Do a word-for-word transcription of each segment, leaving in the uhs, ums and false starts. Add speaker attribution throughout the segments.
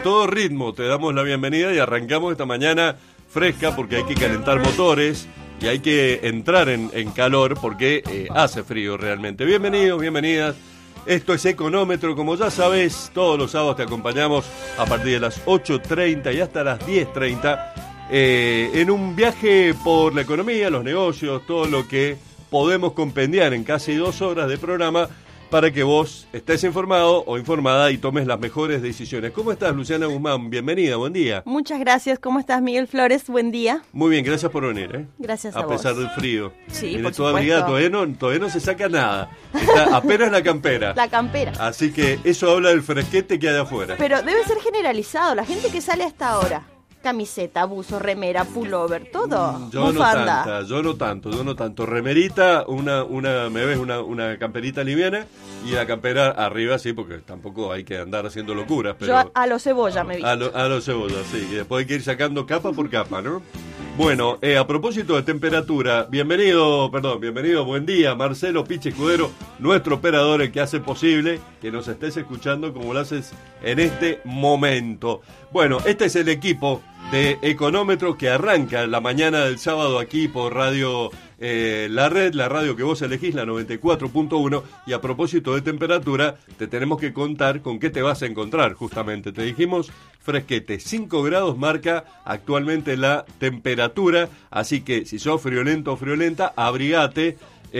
Speaker 1: todo ritmo te damos la bienvenida y arrancamos esta mañana fresca porque hay que calentar motores y hay que entrar en, en calor porque eh, hace frío realmente. Bienvenidos, bienvenidas. Esto es Económetro, como ya sabes, todos los sábados te acompañamos a partir de las ocho treinta y hasta las diez treinta eh, en un viaje por la economía, los negocios, todo lo que podemos compendiar en casi dos horas de programa para que vos estés informado o informada y tomes las mejores decisiones. ¿Cómo estás, Luciana Guzmán? Bienvenida, buen día.
Speaker 2: Muchas gracias. ¿Cómo estás, Miguel Flores? Buen día.
Speaker 1: Muy bien, gracias por venir, ¿eh?
Speaker 2: Gracias a,
Speaker 1: a
Speaker 2: vos.
Speaker 1: A pesar del frío.
Speaker 2: Sí,
Speaker 1: Mire,
Speaker 2: por
Speaker 1: toda
Speaker 2: supuesto.
Speaker 1: brigada, todavía no, todavía no se saca nada. Está apenas la campera.
Speaker 2: La campera.
Speaker 1: Así que eso habla del fresquete que hay afuera.
Speaker 2: Pero debe ser generalizado. La gente que sale hasta ahora. Camiseta, buzo, remera, pullover, todo.
Speaker 1: Yo
Speaker 2: Bufanda.
Speaker 1: no tanta, yo no tanto, yo no tanto. Remerita, una, una, me ves una, una camperita liviana y la campera arriba, sí, porque tampoco hay que andar haciendo locuras. Pero
Speaker 2: Yo a, a lo cebolla me vi.
Speaker 1: a lo, a lo cebolla, sí, y después hay que ir sacando capa por capa, ¿no? Bueno, eh, a propósito de temperatura, bienvenido, perdón, bienvenido, buen día, Marcelo Piche Escudero, nuestro operador, el que hace posible que nos estés escuchando como lo haces en este momento. Bueno, este es el equipo de Económetro que arranca la mañana del sábado aquí por Radio eh, La Red, la radio que vos elegís, la noventa y cuatro punto uno, y a propósito de temperatura, te tenemos que contar con qué te vas a encontrar justamente. Te dijimos fresquete, cinco grados marca actualmente la temperatura, así que si sos friolento o friolenta, abrigate.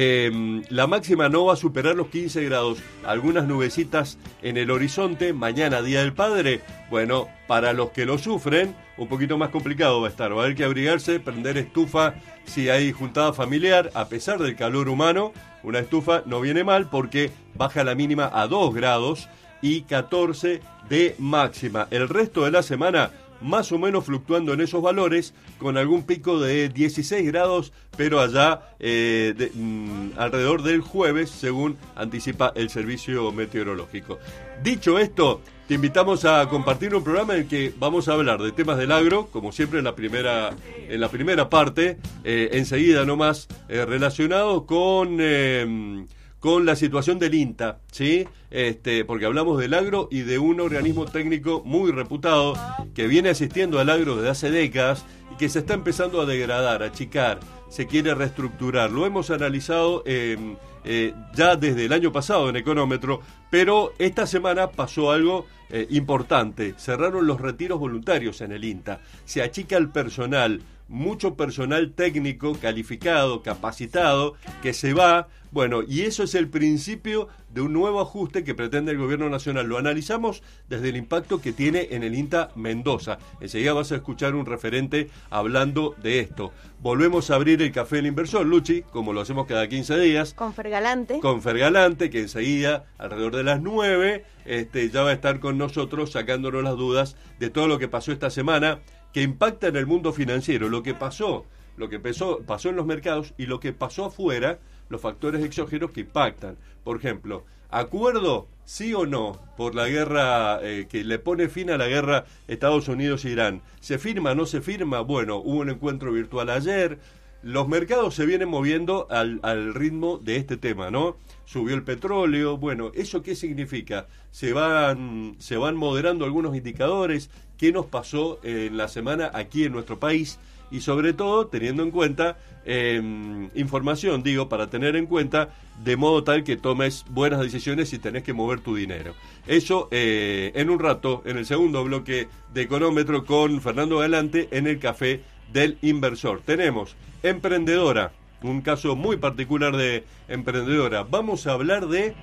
Speaker 1: Eh, la máxima no va a superar los quince grados, algunas nubecitas en el horizonte. Mañana, Día del Padre, bueno, para los que lo sufren, un poquito más complicado va a estar, va a haber que abrigarse, prender estufa si hay juntada familiar, a pesar del calor humano. Una estufa no viene mal porque baja la mínima a dos grados y catorce de máxima. El resto de la semana más o menos fluctuando en esos valores, con algún pico de dieciséis grados, pero allá eh, de, mm, alrededor del jueves, según anticipa el servicio meteorológico. Dicho esto, te invitamos a compartir un programa en el que vamos a hablar de temas del agro, como siempre en la primera, en la primera parte, eh, enseguida nomás, eh, relacionado con... Eh, con la situación del INTA, ¿sí? Este, porque hablamos del agro y de un organismo técnico muy reputado que viene asistiendo al agro desde hace décadas y que se está empezando a degradar, a achicar, se quiere reestructurar. Lo hemos analizado eh, eh, ya desde el año pasado en Económetro, pero esta semana pasó algo eh, importante. Cerraron los retiros voluntarios en el INTA, se achica el personal, mucho personal técnico, calificado, capacitado, que se va. Bueno, y eso es el principio de un nuevo ajuste que pretende el gobierno nacional. Lo analizamos desde el impacto que tiene en el INTA Mendoza. Enseguida vas a escuchar un referente hablando de esto. Volvemos a abrir el Café del Inversor, Luchi, como lo hacemos cada quince días.
Speaker 2: Con Fergalante.
Speaker 1: Con Fergalante, que enseguida, alrededor de las nueve, este, ya va a estar con nosotros sacándonos las dudas de todo lo que pasó esta semana, que impacta en el mundo financiero, lo que pasó, lo que pasó, pasó en los mercados y lo que pasó afuera, los factores exógenos que impactan. Por ejemplo, ¿acuerdo sí o no por la guerra eh, que le pone fin a la guerra Estados Unidos-Irán? ¿Se firma, no se firma? Bueno, hubo un encuentro virtual ayer. Los mercados se vienen moviendo al, al ritmo de este tema, ¿no? Subió el petróleo. Bueno, ¿eso qué significa? Se van, se van moderando algunos indicadores. ¿Qué nos pasó en la semana aquí en nuestro país? Y sobre todo teniendo en cuenta eh, información, digo, para tener en cuenta, de modo tal que tomes buenas decisiones si tenés que mover tu dinero. Eso eh, en un rato, en el segundo bloque de Económetro con Fernando Galante en el Café del Inversor. Tenemos emprendedora, un caso muy particular de emprendedora. Vamos a hablar de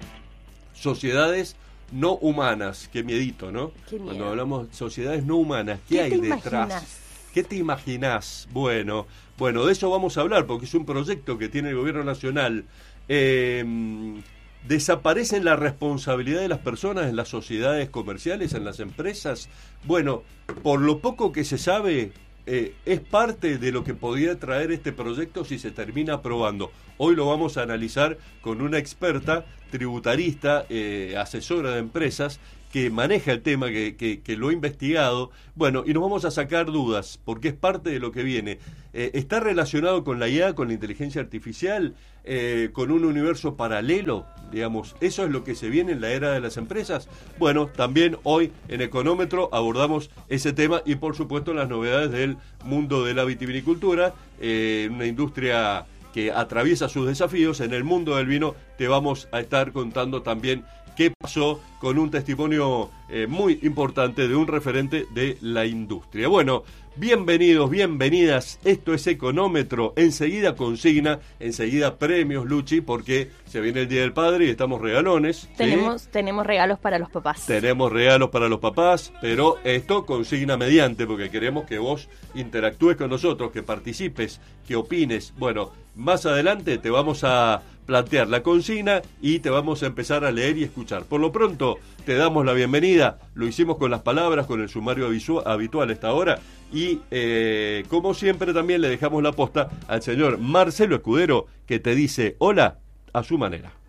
Speaker 1: sociedades no humanas. Qué miedito, ¿no?
Speaker 2: Qué miedo.
Speaker 1: Cuando hablamos de sociedades no humanas, ¿qué,
Speaker 2: ¿Qué
Speaker 1: hay
Speaker 2: te
Speaker 1: detrás?
Speaker 2: imaginas?
Speaker 1: ¿Qué te imaginás? Bueno, bueno, de eso vamos a hablar porque es un proyecto que tiene el gobierno nacional. Eh, ¿Desaparecen la responsabilidad de las personas en las sociedades comerciales, en las empresas? Bueno, por lo poco que se sabe, eh, es parte de lo que podría traer este proyecto si se termina aprobando. Hoy lo vamos a analizar con una experta tributarista, eh, asesora de empresas, que maneja el tema, que, que, que lo ha investigado, bueno, y nos vamos a sacar dudas, porque es parte de lo que viene. Eh, ¿Está relacionado con la I A, con la inteligencia artificial, eh, con un universo paralelo? Digamos, ¿eso es lo que se viene en la era de las empresas? Bueno, también hoy en Económetro abordamos ese tema y, por supuesto, las novedades del mundo de la vitivinicultura, eh, una industria que atraviesa sus desafíos. En el mundo del vino te vamos a estar contando también qué pasó con un testimonio eh, muy importante de un referente de la industria. Bueno, bienvenidos, bienvenidas, esto es Económetro, enseguida consigna, enseguida premios, Luchi, porque se viene el Día del Padre y estamos regalones.
Speaker 2: Tenemos,
Speaker 1: ¿sí?
Speaker 2: tenemos regalos para los papás.
Speaker 1: Tenemos regalos para los papás, pero esto consigna mediante, porque queremos que vos interactúes con nosotros, que participes, que opines. Bueno, más adelante te vamos a plantear la consigna y te vamos a empezar a leer y escuchar. Por lo pronto, te damos la bienvenida, lo hicimos con las palabras, con el sumario habitual a esta hora, y eh, como siempre también le dejamos la posta al señor Marcelo Escudero, que te dice hola a su manera.